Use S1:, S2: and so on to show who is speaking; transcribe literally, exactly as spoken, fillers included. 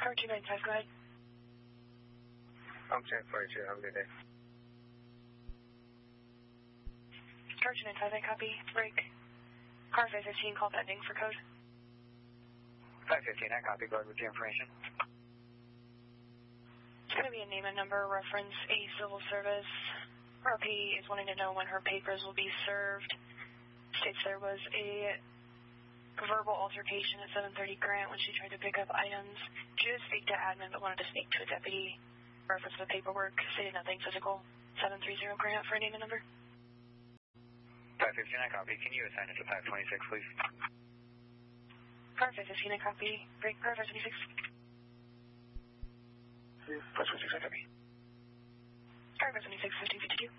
S1: Car two nine five, go ahead.
S2: I'm ten forty-two, have a good day.
S1: Car two nine five, I copy. Break. Car five fifteen, call pending for code.
S3: five fifteen, I copy. Go ahead with your information.
S1: It's going to be a name and number, reference a civil service. R P is wanting to know when her papers will be served. States there was a verbal altercation at seven thirty Grant when she tried to pick up items. She did speak to admin but wanted to speak to a deputy. Reference the paperwork, stated nothing physical. seven thirty Grant for a name and number.
S3: five fifteen, I copy. Can you assign it to five twenty-six, please?
S1: Car five fifteen, I copy. Break. Car five twenty-six.
S3: five twenty-six, I copy.
S1: Car five twenty-six, fifteen fifty-two.